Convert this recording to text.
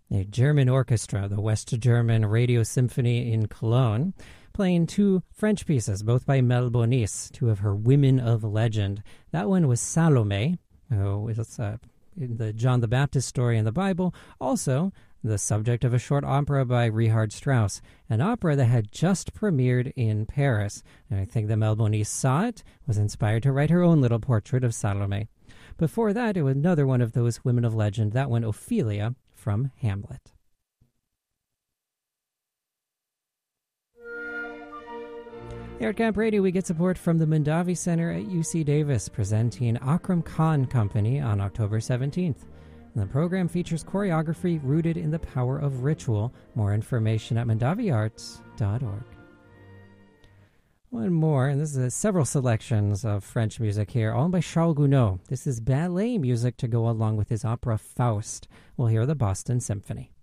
a German orchestra, the West German Radio Symphony in Cologne, playing two French pieces, both by Mel Bonis, two of her women of legend. That one was Salome, who is in the John the Baptist story in the Bible, also the subject of a short opera by Richard Strauss, an opera that had just premiered in Paris. And I think that Mel Bonis saw it, was inspired to write her own little portrait of Salome. Before that, it was another one of those women of legend, that one Ophelia from Hamlet. Here at Camp Radio, we get support from the Mondavi Center at UC Davis, presenting Akram Khan Company on October 17th. And the program features choreography rooted in the power of ritual. More information at mondaviarts.org. One more, and this is several selections of French music here, all by Charles Gounod. This is ballet music to go along with his opera Faust. We'll hear the Boston Symphony.